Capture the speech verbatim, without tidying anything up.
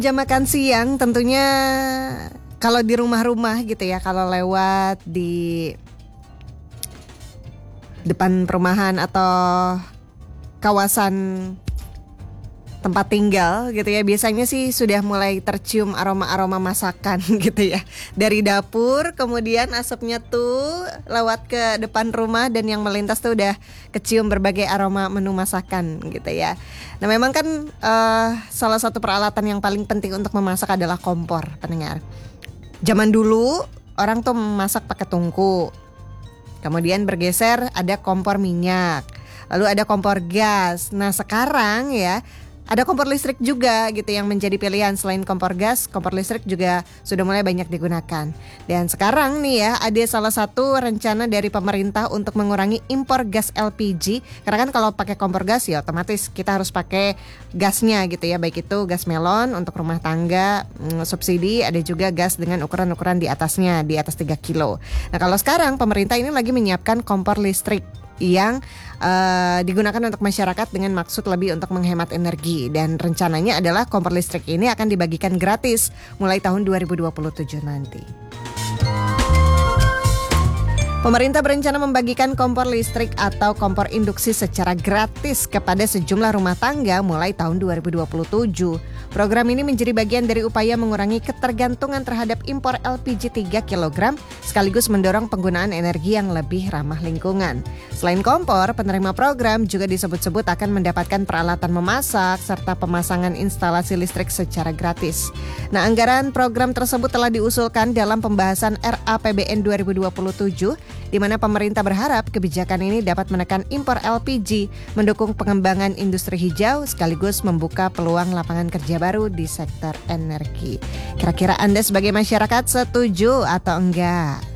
Jam makan siang tentunya kalau di rumah-rumah gitu ya, kalau lewat di depan perumahan atau kawasan tempat tinggal gitu ya, biasanya sih sudah mulai tercium aroma-aroma masakan gitu ya. Dari dapur kemudian asapnya tuh lewat ke depan rumah dan yang melintas tuh udah kecium berbagai aroma menu masakan gitu ya. Nah memang kan uh, salah satu peralatan yang paling penting untuk memasak adalah kompor, pendengar. Zaman dulu orang tuh memasak pakai tungku, kemudian bergeser ada kompor minyak, lalu ada kompor gas. Nah sekarang ya ada kompor listrik juga gitu yang menjadi pilihan. Selain kompor gas, kompor listrik juga sudah mulai banyak digunakan. Dan sekarang nih ya, ada salah satu rencana dari pemerintah untuk mengurangi impor gas L P G. Karena kan kalau pakai kompor gas ya otomatis kita harus pakai gasnya gitu ya. Baik itu gas melon untuk rumah tangga, subsidi, ada juga gas dengan ukuran-ukuran di atasnya, di atas tiga kilo. Nah kalau sekarang pemerintah ini lagi menyiapkan kompor listrik yang uh, digunakan untuk masyarakat dengan maksud lebih untuk menghemat energi. Dan rencananya adalah kompor listrik ini akan dibagikan gratis mulai tahun dua ribu dua puluh tujuh nanti. Pemerintah berencana membagikan kompor listrik atau kompor induksi secara gratis kepada sejumlah rumah tangga mulai tahun dua ribu dua puluh tujuh. Program ini menjadi bagian dari upaya mengurangi ketergantungan terhadap impor L P G tiga kilogram sekaligus mendorong penggunaan energi yang lebih ramah lingkungan. Selain kompor, penerima program juga disebut-sebut akan mendapatkan peralatan memasak serta pemasangan instalasi listrik secara gratis. Nah, anggaran program tersebut telah diusulkan dalam pembahasan R A P B N dua ribu dua puluh tujuh, di mana pemerintah berharap kebijakan ini dapat menekan impor L P G, mendukung pengembangan industri hijau, sekaligus membuka peluang lapangan kerja baru di sektor energi. Kira-kira Anda sebagai masyarakat setuju atau enggak?